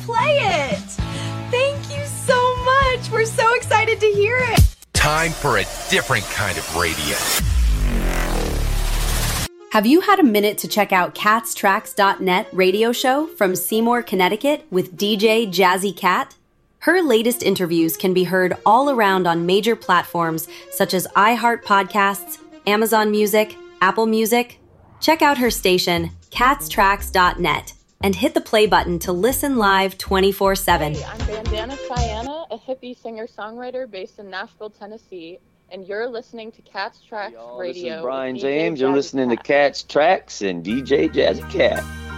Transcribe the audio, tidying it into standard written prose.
play it. Thank you so much. We're so excited to hear it. Time for a different kind of radio. Have you had a minute to check out catstracks.net radio show from Seymour, Connecticut with DJ Jazzy Cat? Her latest interviews can be heard all around on major platforms such as iHeart Podcasts, Amazon Music, Apple Music. Check out her station, catstracks.net, and hit the play button to listen live 24/7. Hey, I'm Bandana Fiana, a hippie singer-songwriter based in Nashville, Tennessee, and you're listening to Cat's Tracks Radio. This is Brian with DJ James. You're Jazzy listening Cat. to Cat's Tracks and DJ Jazzy Cat.